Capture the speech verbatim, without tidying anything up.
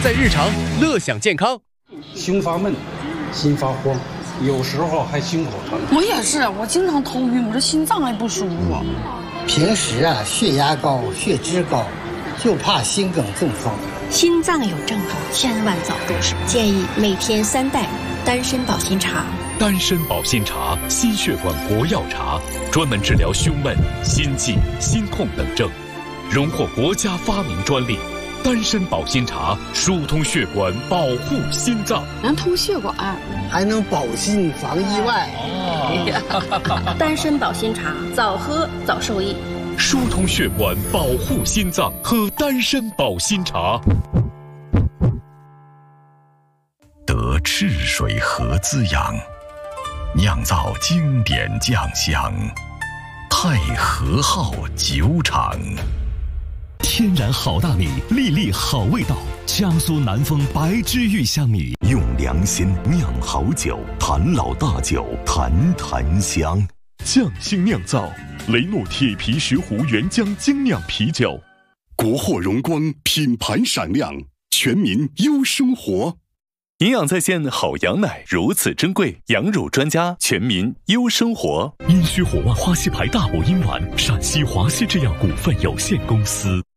在日常，乐享健康。 胸发闷，心发慌，有时候还心口疼。 我也是，我经常头晕，我这心脏还不舒服。 平时啊，血压高，血脂高，就怕心梗中风。 心脏有症状，千万早入手。建议每天三袋丹参保心茶。 丹参保心茶，心血管活药茶，专门治疗胸闷、心悸、心痛等症，荣获国家发明专利。丹参保心茶疏通血管，保护心脏， 能通血管， 还能保心防意外。 哦、丹参保心茶，早喝早受益。 疏通血管，保护心脏，喝丹参保心茶。 得赤水河滋养，酿造经典酱香，太和号酒厂。 天然好大米，粒粒好味道。江苏南丰白之玉香米， 用良心酿好酒，坛老大酒，坛坛香。 匠心酿造，雷诺铁皮石斛原浆精酿啤酒， 国货荣光，品牌闪亮，全民优生活。 营养在线好羊奶如此珍贵，羊乳专家，全民优生活。 阴虚火旺花溪牌大补阴丸，陕西华西制药股份有限公司。